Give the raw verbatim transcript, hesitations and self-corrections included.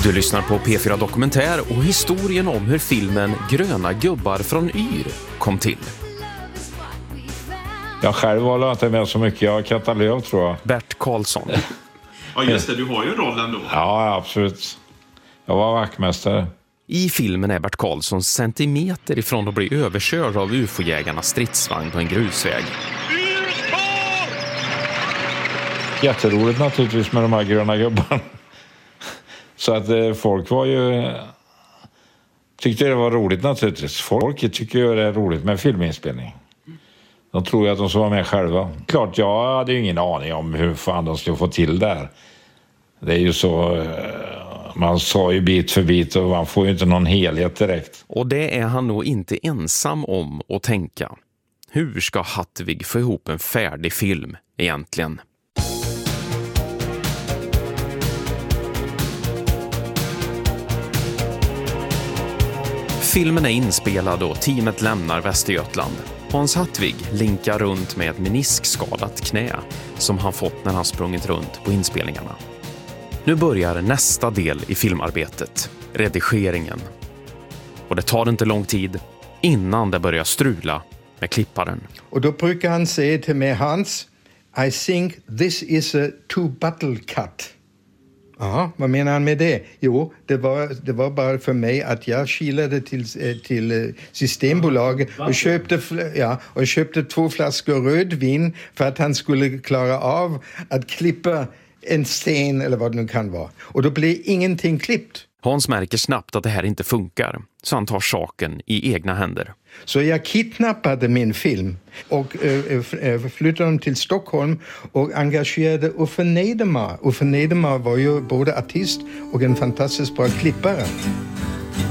Du lyssnar på P fyra Dokumentär och historien om hur filmen Gröna gubbar från Yr kom till. Jag själv var inte med så mycket. Jag har Katalöv, tror jag. Bert Karlsson. Ja, just det. Du har ju rollen då. Ja, absolut. Jag var vaktmästare. I filmen är Bert Karlsson centimeter ifrån att bli överkörd av U F O-jägarnas stridsvagn på en grusväg. Jätteroligt naturligtvis med de här gröna gubbarna. Så att eh, folk var ju... Tyckte det var roligt naturligtvis. Folk tycker ju det är roligt med filminspelning. De tror ju att de ska vara med själva. Klart, jag hade ju ingen aning om hur fan de skulle få till det här. Det är ju så... Eh, man sa ju bit för bit och man får ju inte någon helhet direkt. Och det är han nog inte ensam om att tänka. Hur ska Hattvig få ihop en färdig film egentligen? Filmen är inspelad och teamet lämnar Västergötland. Hans Hattvig linkar runt med ett meniskskadat knä som han fått när han sprungit runt på inspelningarna. Nu börjar nästa del i filmarbetet, redigeringen. Och det tar inte lång tid innan det börjar strula med klipparen. Och då brukar han säga till mig, Hans, I think this is a two-bottle cut. Ja, vad menar han med det? Jo, det var, det var bara för mig att jag kilade till, till Systembolaget och köpte, ja, och köpte två flaskor rödvin för att han skulle klara av att klippa en sten eller vad det nu kan vara. Och då blir ingenting klippt. Hans märker snabbt att det här inte funkar, så han tar saken i egna händer. Så jag kidnappade min film och äh, flyttade dem till Stockholm och engagerade Uffe Nedermar. Uffe Nedermar var ju både artist och en fantastiskt bra klippare.